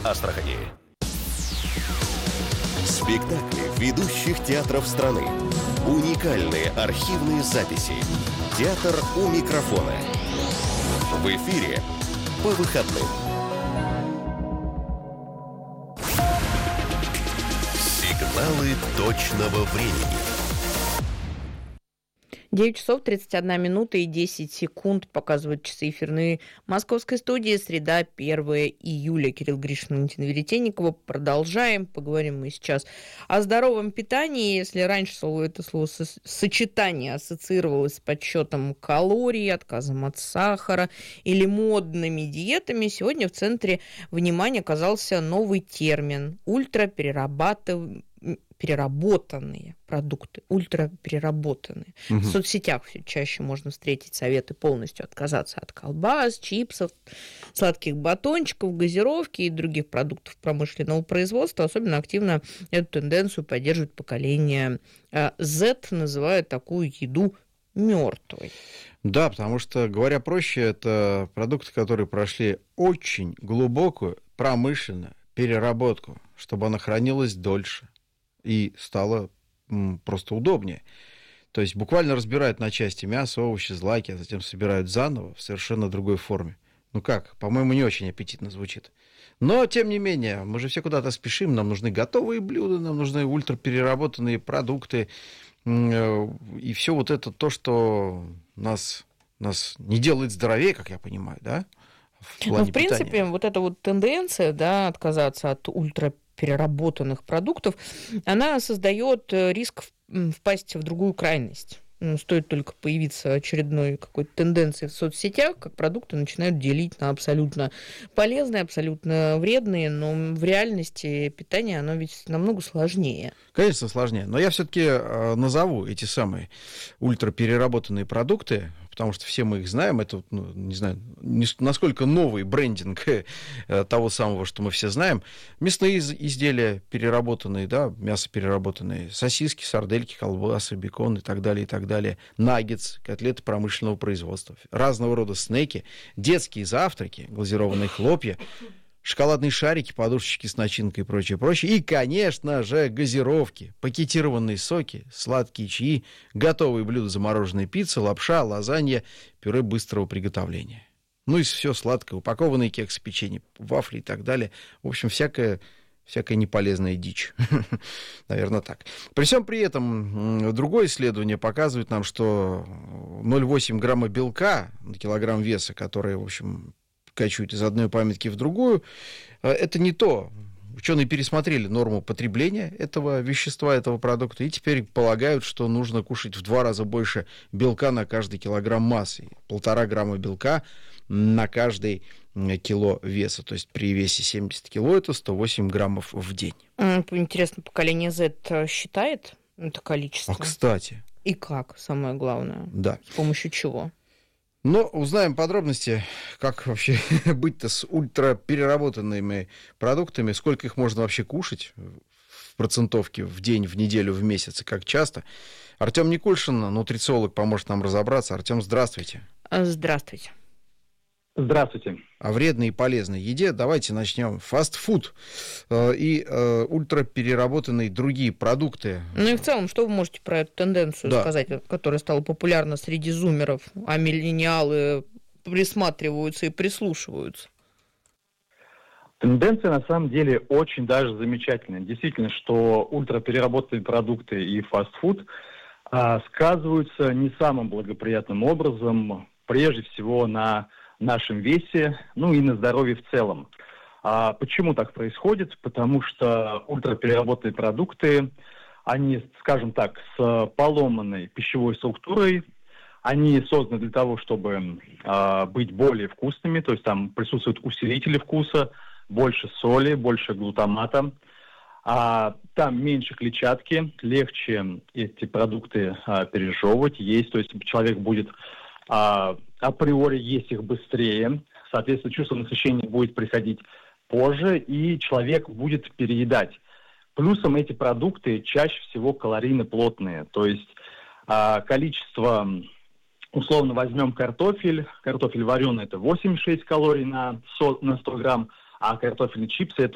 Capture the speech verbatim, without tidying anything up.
Астрахани. Спектакли ведущих театров страны. Уникальные архивные записи. Театр у микрофона. В эфире по выходным. Сигналы точного времени. девять часов тридцать одна минута и десять секунд показывают часы эфирные московской студии. Среда, первое июля. Кирилл Гришин, Валентина Веретенникова. Продолжаем. Поговорим мы сейчас о здоровом питании. Если раньше слово, это словосочетание ассоциировалось с подсчетом калорий, отказом от сахара или модными диетами, сегодня в центре внимания оказался новый термин – ультраперерабатываемый. переработанные продукты, ультрапереработанные. Угу. В соцсетях все чаще можно встретить советы полностью отказаться от колбас, чипсов, сладких батончиков, газировки и других продуктов промышленного производства. Особенно активно эту тенденцию поддерживает поколение Z, называя такую еду мертвой. Да, потому что, говоря проще, это продукты, которые прошли очень глубокую промышленную переработку, чтобы она хранилась дольше и стало м, просто удобнее. То есть буквально разбирают на части мясо, овощи, злаки, а затем собирают заново в совершенно другой форме. Ну как, по-моему, не очень аппетитно звучит. Но, тем не менее, мы же все куда-то спешим, нам нужны готовые блюда, нам нужны ультрапереработанные продукты, и все вот это то, что нас, нас не делает здоровее, как я понимаю, да? В плане ну, в принципе, питания. Вот эта вот тенденция, да, отказаться от ультрапереработанных переработанных продуктов, она создает риск впасть в другую крайность. Ну, стоит только появиться очередной какой-то тенденции в соцсетях, как продукты начинают делить на абсолютно полезные, абсолютно вредные, но в реальности питание, оно ведь намного сложнее. Конечно, сложнее, но я все-таки назову эти самые ультрапереработанные продукты, потому что все мы их знаем, это, ну, не знаю, насколько новый брендинг того самого, что мы все знаем. Мясные изделия переработанные, да, мясо переработанное, сосиски, сардельки, колбасы, бекон и так далее, и так далее, наггетс, котлеты промышленного производства, разного рода снеки, детские завтраки, глазированные хлопья, шоколадные шарики, подушечки с начинкой и прочее, прочее. И, конечно же, газировки, пакетированные соки, сладкие чаи, готовые блюда, замороженная пицца, лапша, лазанья, пюре быстрого приготовления. Ну и все сладкое, упакованные кексы, печенье, вафли и так далее. В общем, всякая, всякая неполезная дичь. Наверное, так. При всем при этом другое исследование показывает нам, что ноль целых восемь десятых грамма белка на килограмм веса, которые, в общем, качают из одной памятки в другую, это не то. Ученые пересмотрели норму потребления этого вещества, этого продукта, и теперь полагают, что нужно кушать в два раза больше белка на каждый килограмм массы. Полтора грамма белка на каждый кило веса. То есть при весе семьдесят кило это сто восемь граммов в день. Интересно, поколение Z считает это количество? А, кстати. И как, самое главное? Да. С помощью чего? Но узнаем подробности, как вообще быть-то с ультрапереработанными продуктами, сколько их можно вообще кушать в процентовке в день, в неделю, в месяц и как часто. Артем Никульшин, нутрициолог, поможет нам разобраться. Артем, здравствуйте. Здравствуйте. Здравствуйте. О вредной и полезной еде давайте начнем. Фастфуд э, и э, ультрапереработанные другие продукты. Ну и в целом, что вы можете про эту тенденцию да. сказать, которая стала популярна среди зумеров, а миллениалы присматриваются и прислушиваются? Тенденция на самом деле очень даже замечательная. Действительно, что ультрапереработанные продукты и фастфуд а, сказываются не самым благоприятным образом, прежде всего на нашем весе, ну и на здоровье в целом. А почему так происходит? Потому что ультрапереработанные продукты, они, скажем так, с поломанной пищевой структурой, они созданы для того, чтобы а, быть более вкусными, то есть там присутствуют усилители вкуса, больше соли, больше глутамата, а там меньше клетчатки, легче эти продукты а, пережевывать, есть, то есть человек будет а, априори есть их быстрее, соответственно, чувство насыщения будет приходить позже, и человек будет переедать. Плюсом эти продукты чаще всего калорийно плотные, то есть а, количество, условно возьмем картофель, картофель вареный это восемьдесят шесть калорий на сто, на сто грамм, а картофельные чипсы это